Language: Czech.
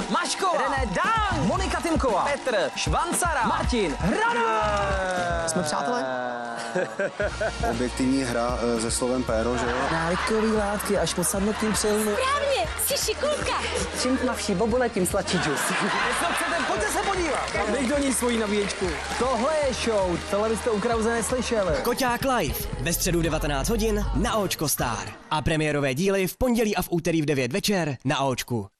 Maško, René Dan, Monika Timková, Petr Švancara, Martin Hrana. Jsme přátelé? Objektivní hra se slovem péro, že jo? Návykový látky až po sadnutím přilnu. Správně, jsi šikulka. Čím tmavší bobule, tím sladší džus. Co chcete, pojďte se podívat. Dej do ní svoji nabíječku. Tohle je show, tohle byste u Krause neslyšeli. Koťák live ve středu 19 hodin na Očko Star. A premiérové díly v pondělí a v úterý v 9 večer na Očku.